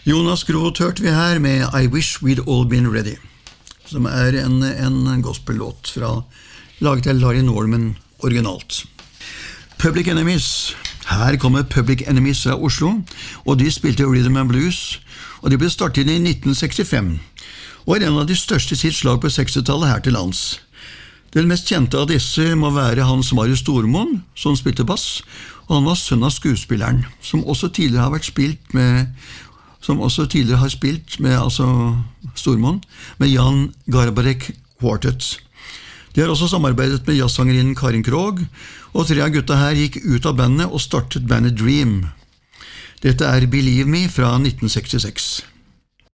Jonas Groth hørte vi her med I Wish We'd All Been Ready, som en gospel-låt laget av Larry Norman originalt. Public Enemies. Her kommer Public Enemies fra Oslo, og de spilte Rhythm and Blues, og de ble startet i 1965, og en av de største sitt slag på 60-tallet her til lands. Den mest kjente av disse må være Hans Marius Stormoen, som spilte bass, og han var sønn av skuespilleren, som også tidligere har spilt med Stormoen, med Jan Garbarek Quartet. De har også samarbeidet med jazzsangerinnen Karin Krog, og 3 av gutta her gikk ut av bandet og startet bandet Dream. Dette er Believe Me fra 1966.